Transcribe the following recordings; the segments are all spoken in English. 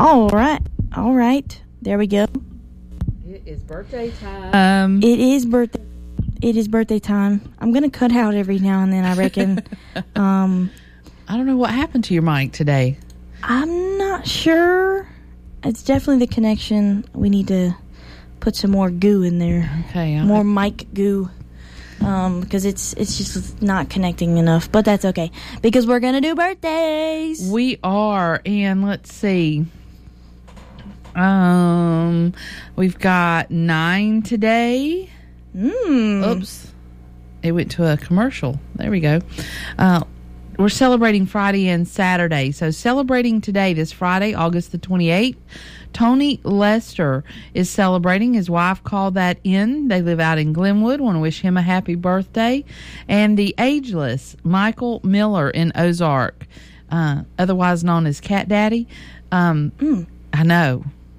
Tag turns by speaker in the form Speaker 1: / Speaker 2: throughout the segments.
Speaker 1: All right. There we go.
Speaker 2: It is birthday time.
Speaker 1: It is birthday time. I'm gonna cut out every now and then, I reckon.
Speaker 2: I don't know what happened to your mic today.
Speaker 1: I'm not sure. It's definitely the connection. We need to put some more goo in there.
Speaker 2: Okay.
Speaker 1: More mic goo. Because it's just not connecting enough. But that's okay. Because we're gonna do birthdays.
Speaker 2: We are, and let's see. We've got 9 today. Oops. It went to a commercial. There we go. We're celebrating Friday and Saturday. So celebrating today, this Friday, August the 28th, Tony Lester is celebrating. His wife called that in. They live out in Glenwood. Want to wish him a happy birthday. And the ageless Michael Miller in Ozark, otherwise known as Cat Daddy. I know.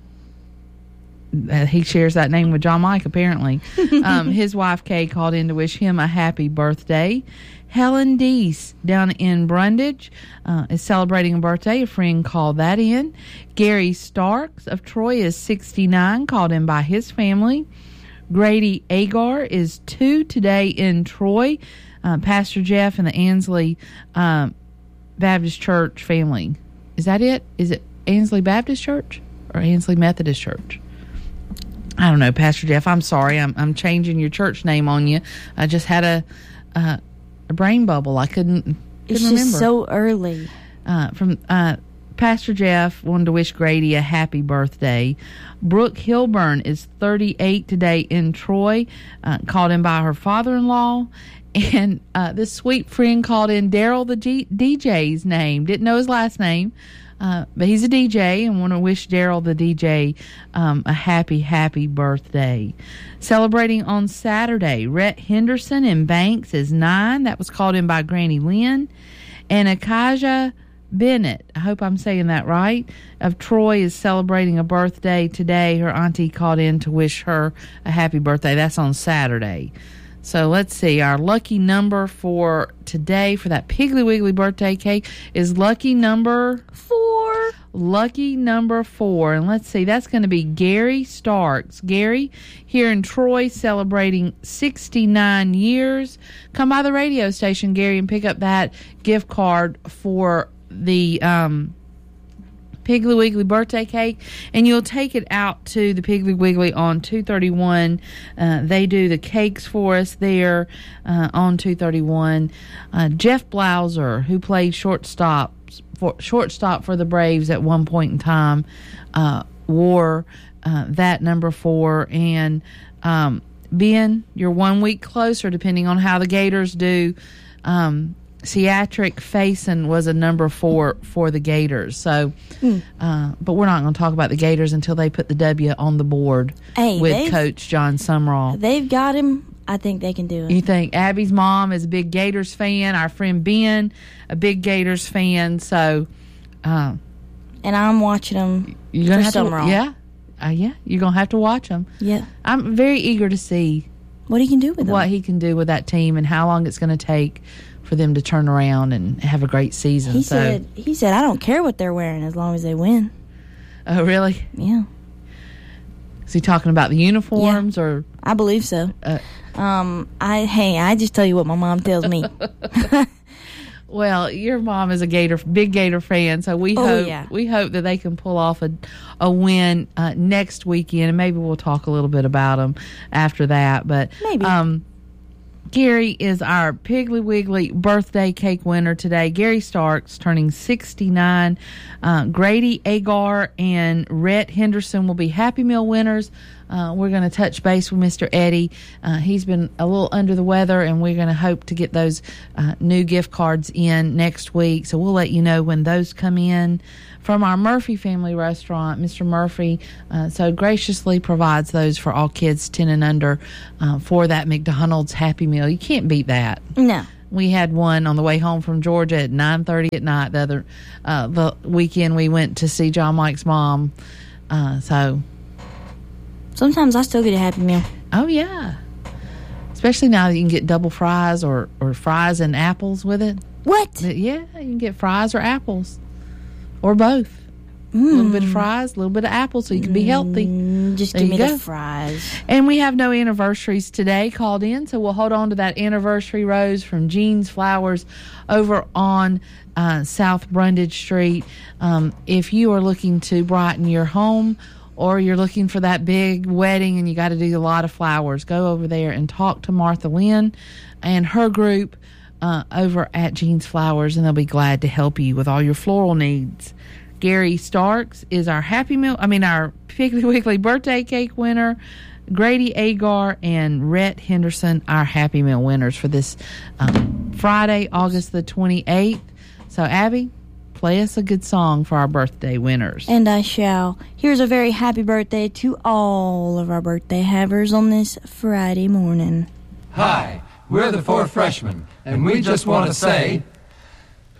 Speaker 2: He shares that name with John Mike, apparently. His wife, Kay, called in to wish him a happy birthday. Helen Deese down in Brundage is celebrating a birthday. A friend called that in. Gary Starks of Troy is 69, called in by his family. Grady Agar is 2 today in Troy. Pastor Jeff and the Ansley Baptist Church family. Is that it? Is it Ansley Baptist Church or Ansley Methodist Church? I don't know, Pastor Jeff. I'm sorry. I'm changing your church name on you. I just had a brain bubble. I couldn't remember.
Speaker 1: It's just so early.
Speaker 2: From Pastor Jeff wanted to wish Grady a happy birthday. Brooke Hilburn is 38 today in Troy, called in by her father-in-law. And this sweet friend called in Daryl, the DJ's name. Didn't know his last name. But he's a DJ and want to wish Daryl, the DJ, a happy birthday. Celebrating on Saturday, Rhett Henderson in Banks is 9. That was called in by Granny Lynn. And Akaja Bennett, I hope I'm saying that right, of Troy is celebrating a birthday today. Her auntie called in to wish her a happy birthday. That's on Saturday. So let's see. Our lucky number for today for that Piggly Wiggly birthday cake is lucky number
Speaker 1: 4.
Speaker 2: Lucky number 4. And let's see. That's going to be Gary Starks. Gary, here in Troy, celebrating 69 years. Come by the radio station, Gary, and pick up that gift card for the Piggly Wiggly birthday cake, and you'll take it out to the Piggly Wiggly on 231. They do the cakes for us there on 231. Jeff Blauser, who played shortstop for the Braves at one point in time, wore that number 4. And Ben, you're 1 week closer, depending on how the Gators do. Ciatric Faison was a number 4 for the Gators. So, but we're not going to talk about the Gators until they put the W on the board with Coach John Sumrall.
Speaker 1: They've got him. I think they can do it.
Speaker 2: You think? Abby's mom is a big Gators fan. Our friend Ben, a big Gators fan. So,
Speaker 1: and I'm watching them for Sumrall.
Speaker 2: Yeah, you're going to have to watch them.
Speaker 1: Yeah.
Speaker 2: I'm very eager to see
Speaker 1: what he can do with them.
Speaker 2: What he can do with that team and how long it's going to take for them to turn around and have a great season.
Speaker 1: He said, I don't care what they're wearing as long as they win.
Speaker 2: Oh, really?
Speaker 1: Yeah.
Speaker 2: Is he talking about the uniforms or?
Speaker 1: I believe so. I just tell you what my mom tells me.
Speaker 2: Well, your mom is a big Gator fan, so we hope that they can pull off a win next weekend, and maybe we'll talk a little bit about them after that. But
Speaker 1: maybe.
Speaker 2: Gary is our Piggly Wiggly birthday cake winner today. Gary Starks turning 69. Grady Agar and Rhett Henderson will be Happy Meal winners. We're going to touch base with Mr. Eddie. He's been a little under the weather, and we're going to hope to get those new gift cards in next week. So we'll let you know when those come in from our Murphy family restaurant. Mr. Murphy so graciously provides those for all kids 10 and under for that McDonald's Happy Meal. You can't beat that.
Speaker 1: No.
Speaker 2: We had one on the way home from Georgia at 9:30 at night. The weekend we went to see John Mike's mom. So
Speaker 1: sometimes I still get a Happy Meal.
Speaker 2: Oh yeah, especially now that you can get double fries or fries and apples with it.
Speaker 1: What?
Speaker 2: Yeah, you can get fries or apples or both. A little bit of fries, a little bit of apple so you can be healthy.
Speaker 1: Just
Speaker 2: There
Speaker 1: give me
Speaker 2: you
Speaker 1: the
Speaker 2: go.
Speaker 1: fries.
Speaker 2: And we have no anniversaries today called in, so we'll hold on to that anniversary rose from Jean's Flowers over on South Brundage Street. If you are looking to brighten your home, or you're looking for that big wedding and you got to do a lot of flowers, go over there and talk to Martha Lynn and her group over at Jean's Flowers, and they'll be glad to help you with all your floral needs. Gary Starks is our our Piggly Wiggly birthday cake winner. Grady Agar and Rhett Henderson, our Happy Meal winners for this Friday, August the 28th. So, Abby, play us a good song for our birthday winners.
Speaker 1: And I shall. Here's a very happy birthday to all of our birthday havers on this Friday morning.
Speaker 3: Hi, we're the 4 freshmen, and we just want to say